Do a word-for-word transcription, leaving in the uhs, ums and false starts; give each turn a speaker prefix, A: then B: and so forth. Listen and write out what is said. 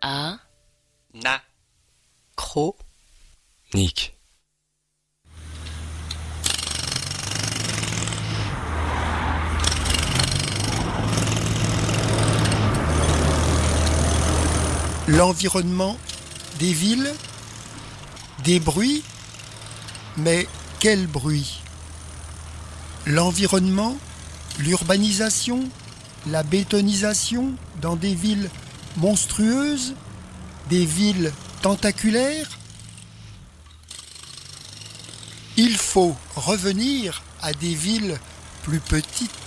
A: A,
B: Na,
A: Cro,
C: Nick.
D: L'environnement des villes, des bruits, mais quel bruit? L'environnement, l'urbanisation, la bétonisation dans des villes monstrueuses, des villes tentaculaires? Il faut revenir à des villes plus petites.